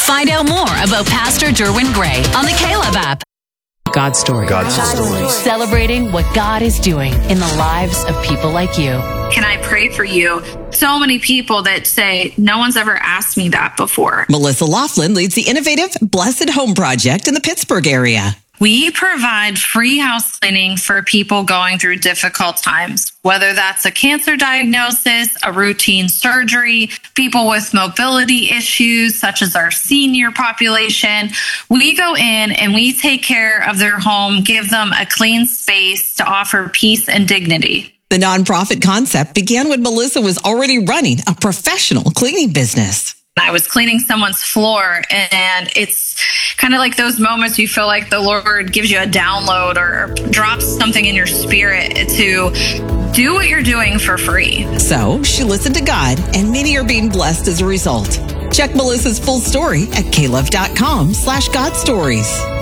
Find out more about Pastor Derwin Gray on the Caleb app. God Story. God Stories. Celebrating what God is doing in the lives of people like you. Can I pray for you? So many people that say, no one's ever asked me that before. Melissa Laughlin leads the innovative Blessed Home Project in the Pittsburgh area. We provide free house cleaning for people going through difficult times, whether that's a cancer diagnosis, a routine surgery, people with mobility issues, such as our senior population. We go in and we take care of their home, give them a clean space to offer peace and dignity. The nonprofit concept began when Melissa was already running a professional cleaning business. I was cleaning someone's floor, and it's kind of like those moments you feel like the Lord gives you a download or drops something in your spirit to do what you're doing for free. So she listened to God, and many are being blessed as a result. Check Melissa's full story at caleb.com/godstories.